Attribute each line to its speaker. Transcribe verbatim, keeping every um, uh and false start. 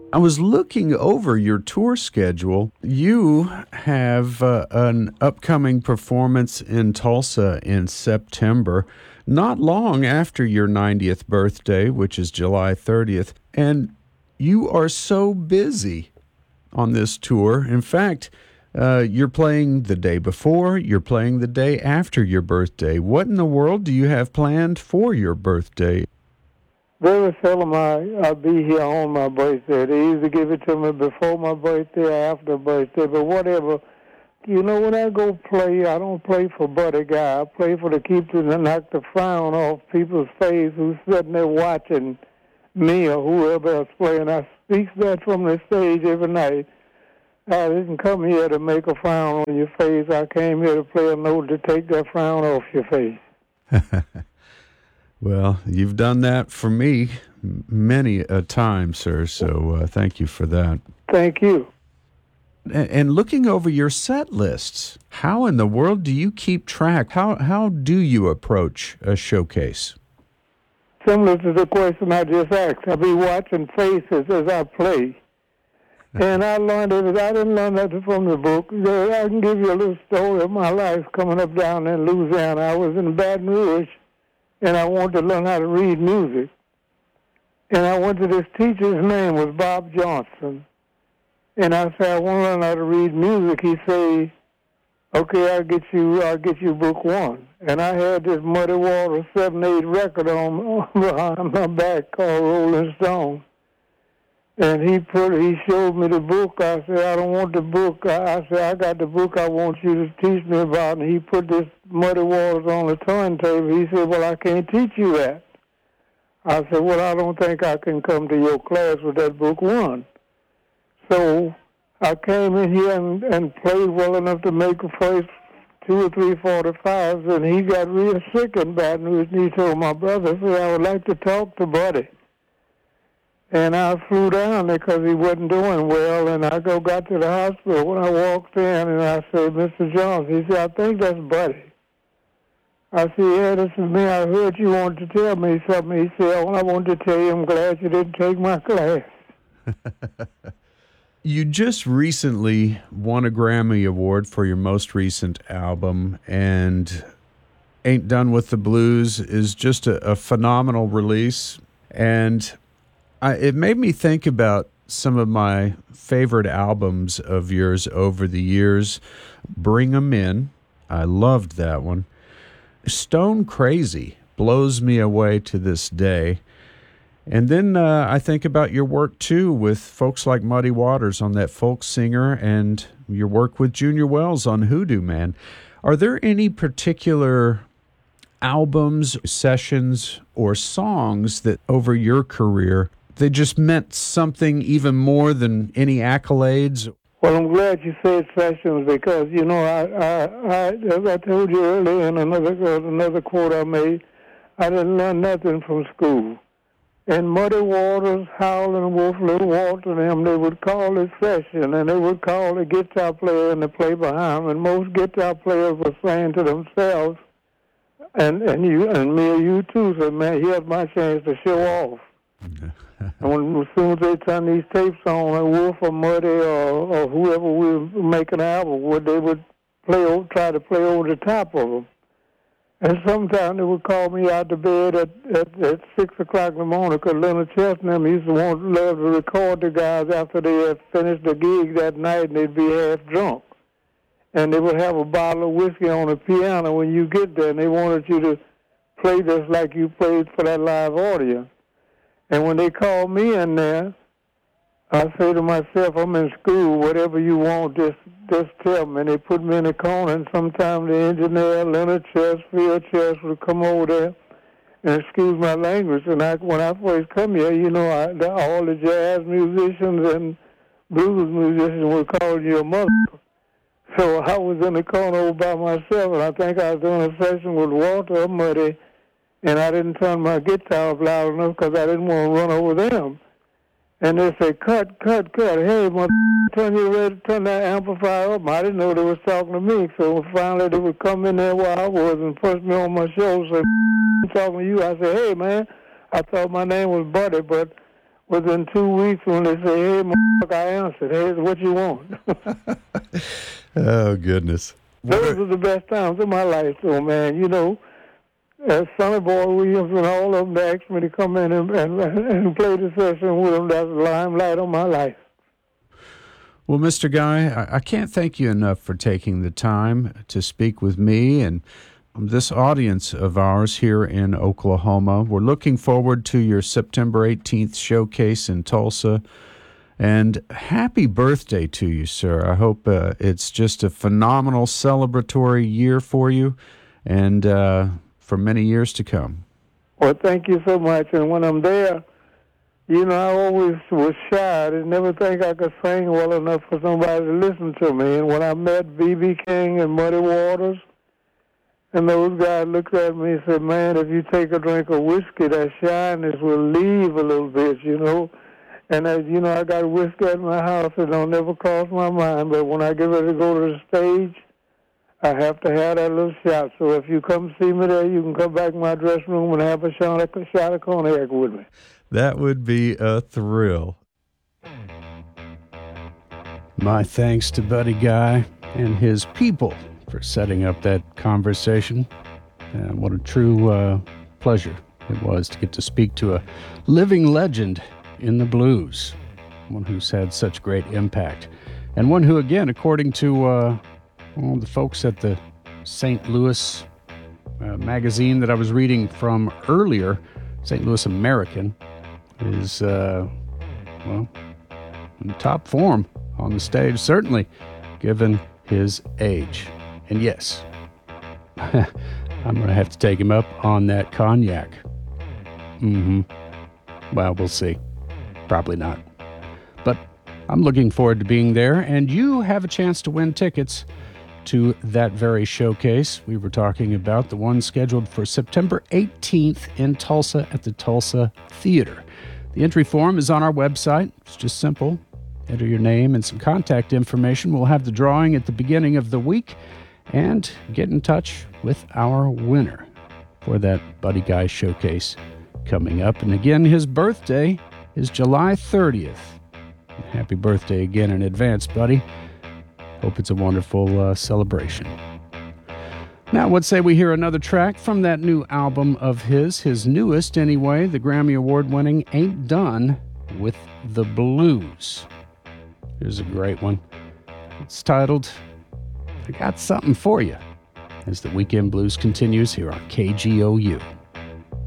Speaker 1: I was looking over your tour schedule. You have uh, an upcoming performance in Tulsa in September, not long after your ninetieth birthday, which is July thirtieth. And you are so busy on this tour. In fact, uh, you're playing the day before, you're playing the day after your birthday. What in the world do you have planned for your birthday?
Speaker 2: Very seldom I, I be here on my birthday. They either give it to me before my birthday or after birthday, but whatever. You know, when I go play, I don't play for Buddy Guy. I play for the keep to knock the frown off people's face who's sitting there watching me or whoever else playing. I speak that from the stage every night. I didn't come here to make a frown on your face. I came here to play a note to take that frown off your face.
Speaker 1: Well, you've done that for me many a time, sir, so uh, thank you for that.
Speaker 2: Thank you.
Speaker 1: And, and looking over your set lists, how in the world do you keep track? How, how do you approach a showcase?
Speaker 2: Similar to the question I just asked. I'll be watching faces as I play. And I learned it. I didn't learn that from the book. I can give you a little story of my life coming up down in Louisiana. I was in Baton Rouge, and I wanted to learn how to read music. And I went to this teacher. His name was Bob Johnson. And I said, I want to learn how to read music. He said, okay, I'll get you, I'll get you book one. And I had this Muddy Waters seven eight record on behind my back called Rolling Stone. And he put, he showed me the book. I said, I don't want the book. I, I said, I got the book I want you to teach me about. And he put this Muddy Waters on the turntable. He said, well, I can't teach you that. I said, well, I don't think I can come to your class with that book one. So I came in here and, and played well enough to make the first two or three forty-fives, and he got real sick in Baton Rouge, and he told my brother, said, I would like to talk to Buddy. And I flew down there because he wasn't doing well, and I go got to the hospital. When I walked in, and I said, Mister Jones, he said, I think that's Buddy. I said, yeah, this is me. I heard you wanted to tell me something. He said, well, I wanted to tell you I'm glad you didn't take my class.
Speaker 1: You just recently won a Grammy Award for your most recent album, and Ain't Done With the Blues is just a, a phenomenal release. And I, it made me think about some of my favorite albums of yours over the years. Bring 'Em In, I loved that one. Stone Crazy blows me away to this day. And then uh, I think about your work, too, with folks like Muddy Waters on that folk singer and your work with Junior Wells on Hoodoo Man. Are there any particular albums, sessions, or songs that over your career, they just meant something even more than any accolades?
Speaker 2: Well, I'm glad you said sessions because, you know, I, I, I as I told you earlier in another, another quote I made, I didn't learn nothing from school. And Muddy Waters, Howlin' Wolf, Little Walter, and them, they would call it session, and they would call the guitar player and the play behind them. And most guitar players were saying to themselves, and and you and me or you too, said, man, here's my chance to show off. And when, as soon as they turn these tapes on, like Wolf or Muddy or, or whoever we were making an album with, they would play over, try to play over the top of them. And sometimes they would call me out to bed at, at, at six o'clock in the morning because Leonard Chestnut used to want love to record the guys after they had finished the gig that night, and they'd be half drunk. And they would have a bottle of whiskey on the piano when you get there, and they wanted you to play this like you played for that live audience. And when they called me in there, I say to myself, I'm in school, whatever you want, just just tell me. And they put me in a corner, and sometimes the engineer, Leonard Chess, Phil Chess, would come over there and excuse my language. And I, when I first come here, you know, I, the, all the jazz musicians and blues musicians would call you a mother. So I was in the corner all by myself, and I think I was doing a session with Walter Muddy, and I didn't turn my guitar up loud enough because I didn't want to run over them. And they say, cut, cut, cut. Hey, mother, turn your red, turn that amplifier up. I didn't know they was talking to me. So finally they would come in there where I was and punch me on my shoulder, say, I'm talking to you. I said, hey, man, I thought my name was Buddy, but within two weeks when they say, hey, motherfucker, I answered. Hey, what you want?
Speaker 1: Oh, goodness.
Speaker 2: Those are the best times of my life, though, man. You know, uh, Sonny Boy Williams and all of them asked me to come in and, and, and play the session with them. That's the limelight of my life.
Speaker 1: Well, Mister Guy, I, I can't thank you enough for taking the time to speak with me and this audience of ours here in Oklahoma. We're looking forward to your September eighteenth showcase in Tulsa. And happy birthday to you, sir. I hope uh, it's just a phenomenal celebratory year for you and uh, for many years to come.
Speaker 2: Well, thank you so much. And when I'm there, you know, I always was shy. I didn't never think I could sing well enough for somebody to listen to me. And when I met B B King and Muddy Waters, and those guys looked at me and said, man, if you take a drink of whiskey, that shyness will leave a little bit, you know. And, I, you know, I got whiskey at my house. It don't never cross my mind. But when I get ready to go to the stage, I have to have that little shot. So if you come see me there, you can come back in my dressing room and have a shot of, a shot of cognac with me.
Speaker 1: That would be a thrill. My thanks to Buddy Guy and his people for setting up that conversation. And what a true uh, pleasure it was to get to speak to a living legend in the blues, one who's had such great impact, and one who, again, according to uh, well, the folks at the Saint Louis uh, magazine that I was reading from earlier, Saint Louis American, is, uh, well, in top form on the stage, certainly, given his age. And yes, I'm going to have to take him up on that cognac. Mm-hmm. Well, we'll see. Probably not. But I'm looking forward to being there, and you have a chance to win tickets to that very showcase we were talking about, the one scheduled for September eighteenth in Tulsa at the Tulsa Theater. The entry form is on our website. It's just simple. Enter your name and some contact information. We'll have the drawing at the beginning of the week, and get in touch with our winner for that Buddy Guy showcase coming up. And again, his birthday is July thirtieth. Happy birthday again in advance, buddy. Hope it's a wonderful uh, celebration. Now, what say we hear another track from that new album of his, his newest anyway, the Grammy Award-winning Ain't Done with the Blues. Here's a great one. It's titled, I Got Something For You, as the Weekend Blues continues here on K G O U.